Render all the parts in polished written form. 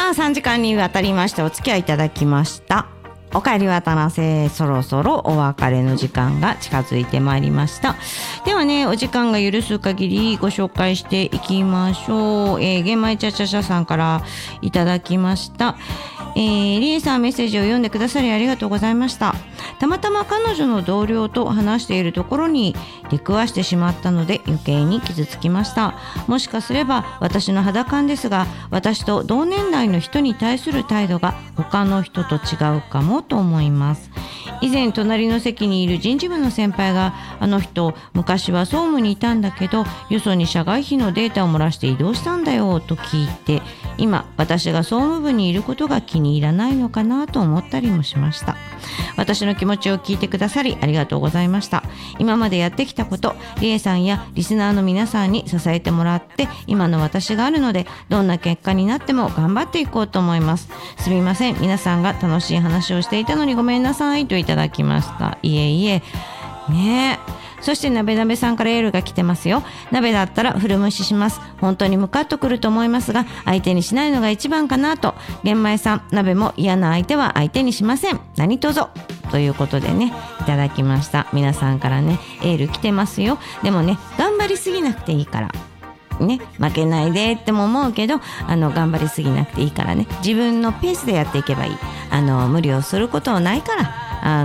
さあ3時間にわたりましてお付き合いいただきました。おかえり渡良瀬、そろそろお別れの時間が近づいてまいりました。ではね、お時間が許す限りご紹介していきましょう。玄米茶々社さんからいただきました。リエさん、メッセージを読んでくださりありがとうございました。たまたま彼女の同僚と話しているところに出くわしてしまったので余計に傷つきました。もしかすれば私の肌感ですが、私と同年代の人に対する態度が他の人と違うかもと思います。以前隣の席にいる人事部の先輩が、あの人昔は総務にいたんだけどよそに社外費のデータを漏らして移動したんだよと聞いて、今私が総務部にいることが気に入らないのかなと思ったりもしました。私の気持ちを聞いてくださりありがとうございました。今までやってきたこと、リエさんやリスナーの皆さんに支えてもらって今の私があるので、どんな結果になっても頑張っていこうと思います。すみません、皆さんが楽しい話をしていたのにごめんなさいといただきました。いえいえねえ。そしてなべなべさんからエールが来てますよ。鍋だったら古蒸しします。本当にムカッとくると思いますが、相手にしないのが一番かなと。玄米さん、鍋も嫌な相手は相手にしません。何卒ということでね、いただきました。皆さんからねエール来てますよ。でもね、頑張りすぎなくていいからね、負けないでっても思うけど、頑張りすぎなくていいからね、自分のペースでやっていけばいい。無理をすることはないから、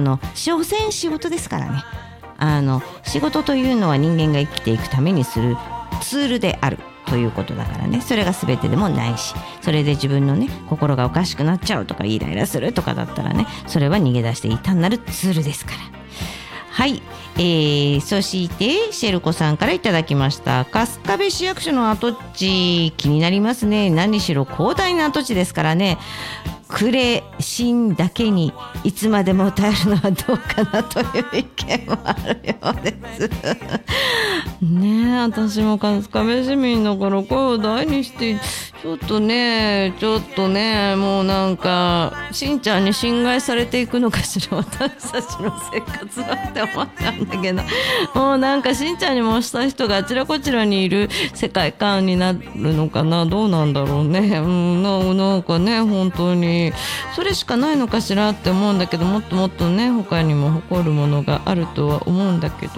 所詮仕事ですからね。仕事というのは人間が生きていくためにするツールであるということだからね。それが全てでもないし、それで自分のね心がおかしくなっちゃうとかイライラするとかだったらね、それは逃げ出していい単なるツールですから。はい、そしてシェルコさんからいただきました。春日部市役所の跡地気になりますね。何しろ広大な跡地ですからね。クレシンだけにいつまでも歌えるのはどうかなという意見もあるようですね。え、私も春日部市民だから声を大にしてちょっとねもうなんかしんちゃんに侵害されていくのかしら、私たちの生活はって思っちゃうんだけど、もうなんかしんちゃんにもした人があちらこちらにいる世界観になるのかな。どうなんだろうね。なんかね、本当にそれしかないのかしらって思うんだけど、もっともっとね他にも誇るものがあるとは思うんだけど、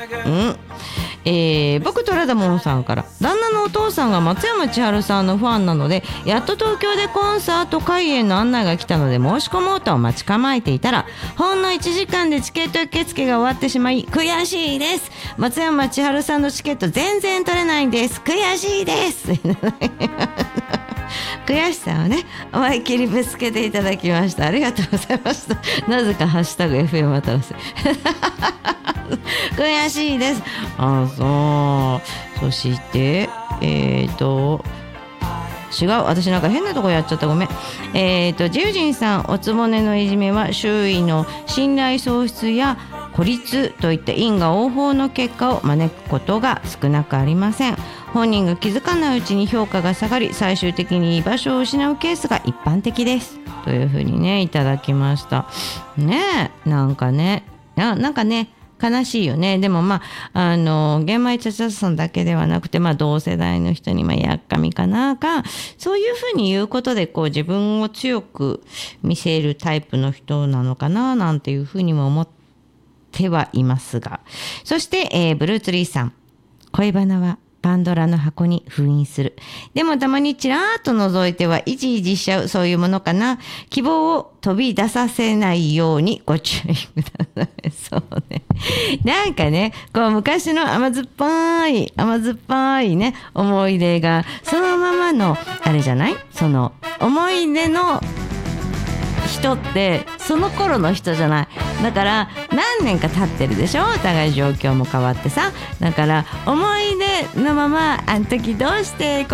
僕とラダモンさんから、旦那のお父さんが松山千春さんのファンなので、やっと東京でコンサート開演の案内が来たので申し込もうと待ち構えていたら、ほんの1時間でチケット受付が終わってしまい悔しいです。松山千春さんのチケット全然取れないんです。悔しいです悔しさをね思いっきりぶつけていただきました。ありがとうございました。なぜかハッシュタグ FM 渡良瀬悔しいです。そして違う、私なんか変なとこやっちゃった、ごめん。ジウジンさん、おつぼねのいじめは周囲の信頼喪失や孤立といった因果応報の結果を招くことが少なくありません。本人が気づかないうちに評価が下がり、最終的に居場所を失うケースが一般的ですというふうにねいただきましたね。なんかね悲しいよね。でも玄米茶々さんだけではなくて、同世代の人にやっかみかなか、そういうふうに言うことで自分を強く見せるタイプの人なのかななんていうふうにも思ってはいますが。そして、ブルーツリーさん、恋バナはパンドラの箱に封印する。でもたまにちらーっと覗いてはイジイジしちゃう、そういうものかな。希望を飛び出させないようにご注意ください。そうね。なんかね、昔の甘酸っぱいね、思い出がそのままのあれじゃない？その思い出の人ってその頃の人じゃない。だから何年か経ってるでしょ。お互い状況も変わってさ。だから思い出のまま、あの時どうして